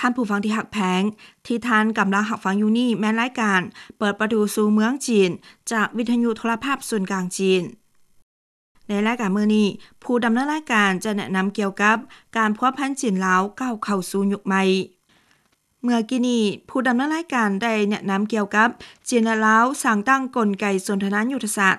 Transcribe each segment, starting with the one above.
ท่านผู้ฟังที่หักแพงที่ท่านกำลังหักฟังอยู่นี่แม่นรายการเปิดประตูสู่เมืองจีนจากวิทยุโทรภาพส่วนกลางจีนในรายการมื้อนี้ผู้ดำเนินรายการจะแนะนำเกี่ยวกับการพัวพันจีนลาวก้าวเข้าสู่ยุคใหม่เมื่อกี้นี้ผู้ดำเนินรายการได้แนะนำเกี่ยวกับจีนและลาวสร้างตั้งกลไกสนทนายุทธศาสตร์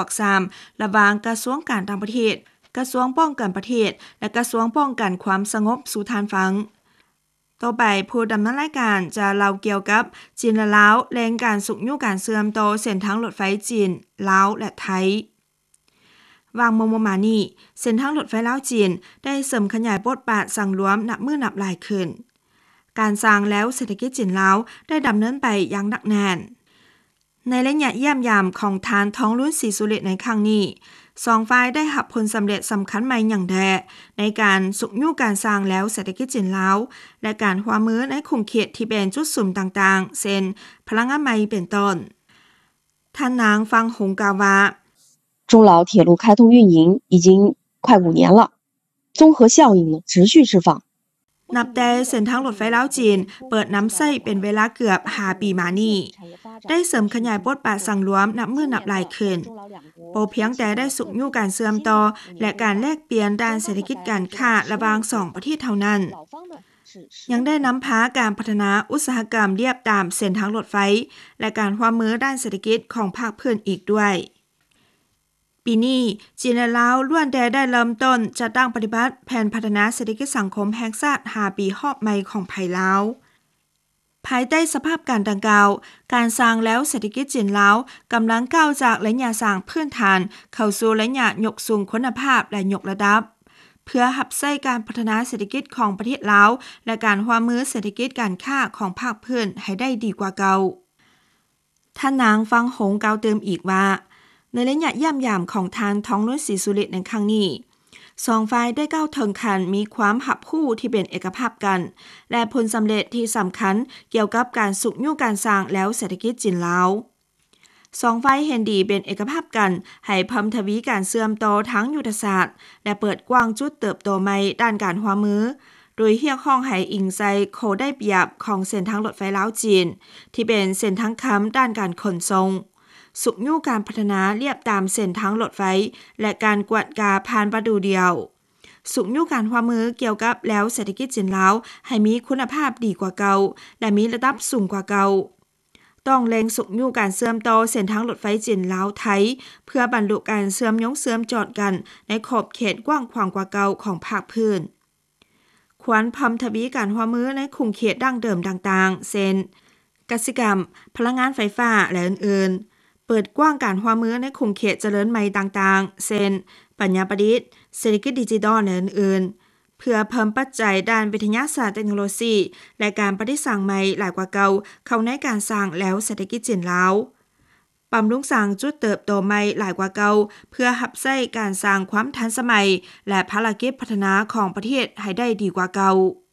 3+3 ระหว่างกระทรวงการต่างประเทศกระทรวงป้องกันประเทศและกระทรวงป้องกันความสงบสู่ทานฟังต่อไปผู้ดำเนินรายการจะเล่าเกี่ยวกับจีนและลาวแรงการสุกยุการเสื่อมต่อเส้นทางรถไฟจีนลาวและไทยวางมมานี่เส้นทางรถไฟลาวจีนได้เสริมขยายบทบาทสั่งรวมนับมือนับหลายขึ้นการสร้างแล้วเศรษฐกิจจีนลาวได้ดำเนินไปอย่างหนักแน่นในระยะเยี่ยมยามของทานท้องรุ่นสีสุเรศในครั้งนี้สองฝ่ายได้หับผลสำเร็จสำคัญใหม่อย่างแท้ในการสุกยุการสร้างแล้วเศรษฐกิจจีนลาวและการหัวมือในคุมเขตที่เป็นจุดสุ่มต่างๆเช่นพลังงานใหม่เป็นต้นท่านนางฟังหงกาวา中老铁路开通运营已经快5年了，综合效应呢持续释放。 นับแต่เส้นทางรถไฟลาวจีนเปิดน้ำใส้เป็นเวลาเกือบ5 ปีมานี้ได้เสริมขยายบทบาทสั่งรวมนับมือนับหลายขึ้นโปเพียงแต่ได้สุกยุการเสื่อมต่อและการแลกเปลี่ยนด้านเศรษฐกิจการค้าระหว่าง2ประเทศเท่านั้นยังได้นำพาการพัฒนาอุตสาหกรรมเรียบตามเส้นทางรถไฟและการร่วมมือด้านเศรษฐกิจของภาคพื้นอีกด้วยปีนี้จีนและลาวล้วนแต่ได้เริ่มต้นจัดตั้งปฏิบัติแผนพัฒนาเศรษฐกิจสังคมแห่งชาติ5 ปีรอบใหม่ของไทยลาวภายใต้สภาพการดังกล่าวการสร้างแล้วเศรษฐกิจจีนลาวกำลังก้าวจากระยะสร้างพื้นฐานเข้าสู่ระยะยกสูงคุณภาพและยกระดับเพื่อหับไส้การพัฒนาเศรษฐกิจของประเทศลาวและการร่วมมือเศรษฐกิจการค้าของภาคพื้นให้ได้ดีกว่าเก่าท่านนางฟังหงกล่าวเติมอีกว่าในระยะย่ำยามของทานท้องนุ่นศรีสุเรศในครั้งนี้สองฝ่ายได้ก้าวถึงขั้นมีความหับคู่ที่เป็นเอกภาพกันและผลสำเร็จที่สำคัญเกี่ยวกับการสุกยุการสร้างแล้วเศรษฐกิจจีนลาวสองฝ่ายเห็นดีเป็นเอกภาพกันให้เพิ่มทวีการเสื่อมต่อทั้งยุทธศาสตร์และเปิดกว้างจุดเติบโตใหม่ด้านการร่วมมือโดยเรียกร้องให้อิงใจโคได้เปรียบของเส้นทางรถไฟลาวจีนที่เป็นเส้นทางค้ำด้านการขนส่งสุกยุการพัฒนาเรียบตามเส้นทางรถไฟและการกวดกาผ่านประตูเดียวสุกยุการร่วมมือเกี่ยวกับแล้วเศรษฐกิจจีนลาวให้มีคุณภาพดีกว่าเก่าและมีระดับสูงกว่าเก่าต้องเร่งสุกยุการเชื่อมต่อเส้นทางรถไฟจีนลาวไทยเพื่อบรรลุการเชื่อมโยงเชื่อมจอดกันในขอบเขตกว้างขวางกว่าเก่าของภาคพื้นควรเพิ่มทวีการร่วมมือในคุมเขตดั้งเดิมต่างๆเช่นกสิกรรมพลังงานไฟฟ้าและอื่นๆเปิดกว้างการร่วมมือในคุมเขตเจริญใหม่ต่างๆเช่นปัญญาประดิษฐ์เศรษฐกิจดิจิทัลและอื่นๆเพื่อเพิ่มปัจจัยด้านวิทยาศาสตร์เทคโนโลยีและการปฏิสังใหม่หลายกว่าเก่าเข้าในการสร้างแล้วเศรษฐกิจจีนลาวบำรุงสร้างจุดเติบโตใหม่หลายกว่าเก่าเพื่อหับไส้การสร้างความทันสมัยและภารกิจพัฒนาของประเทศให้ได้ดีกว่าเก่า